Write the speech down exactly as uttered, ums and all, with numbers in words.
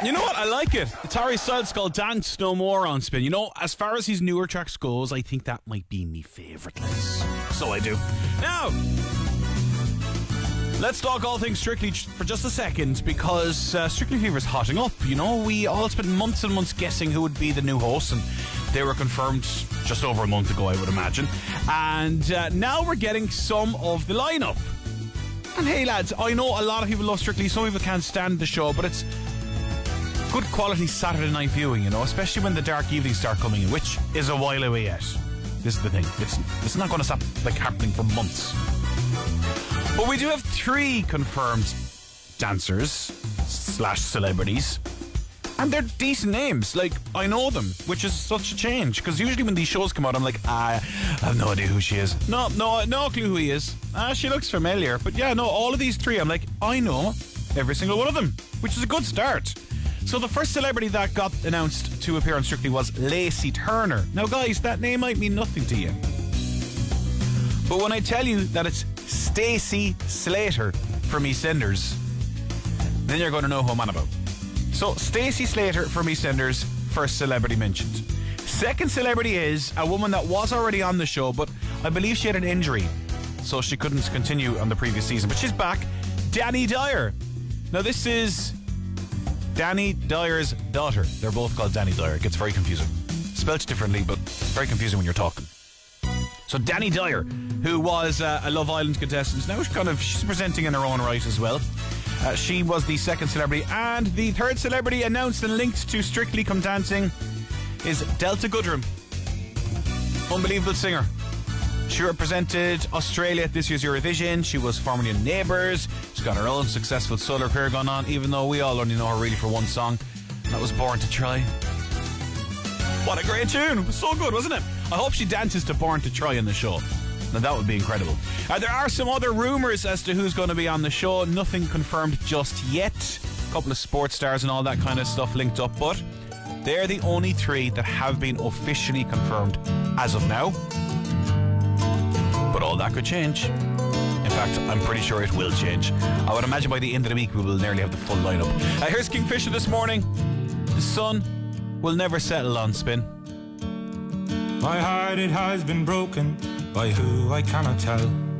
You know what? I like it. It's Harry Styles called Dance No More on Spin. You know, as far as his newer tracks goes, I think that might be me favourite list. So I do. Now, let's talk all things Strictly for just a second, because uh, Strictly Fever's hotting up. You know, we all spent months and months guessing who would be the new host, and they were confirmed just over a month ago, I would imagine. And uh, now we're getting some of the lineup. And hey lads, I know a lot of people love Strictly, some people can't stand the show, but it's good quality Saturday night viewing, you know, especially when the dark evenings start coming in, which is a while away yet. This is the thing. It's it's not going to stop like happening for months. But we do have three confirmed dancers slash celebrities. And they're decent names. Like, I know them, which is such a change. Because usually when these shows come out, I'm like, ah, I have no idea who she is. No, no, no clue who he is. Ah, she looks familiar. But yeah, no, all of these three, I'm like, I know every single one of them, which is a good start. So the first celebrity that got announced to appear on Strictly was Lacey Turner. Now guys, that name might mean nothing to you, but when I tell you that it's Stacey Slater from EastEnders, then you're going to know who I'm on about. So Stacey Slater from EastEnders, first celebrity mentioned. Second celebrity is a woman that was already on the show, but I believe she had an injury, so she couldn't continue on the previous season, but she's back. Danny Dyer. Now this is Danny Dyer's daughter. They're both called Danny Dyer. It gets very confusing. Spelled differently, but very confusing when you're talking. So Danny Dyer, who was uh, a Love Island contestant, now she's kind of she's presenting in her own right as well. Uh, she was the second celebrity, and the third celebrity announced and linked to Strictly Come Dancing is Delta Goodrem. Unbelievable singer. She represented Australia at this year's Eurovision. She was formerly in Neighbours. She's got her own successful solo career going on, even though we all only know her really for one song. That was Born to Try. What a great tune. It was so good, wasn't it? I hope she dances to Born to Try in the show. Now that would be incredible. Uh, there are some other rumours as to who's going to be on the show. Nothing confirmed just yet. A couple of sports stars and all that kind of stuff linked up, but they're the only three that have been officially confirmed as of now. But all that could change. In fact, I'm pretty sure it will change. I would imagine by the end of the week we will nearly have the full lineup. Uh, here's Kingfisher this morning. The sun will never settle on Spin. My heart, it has been broken by who I cannot tell.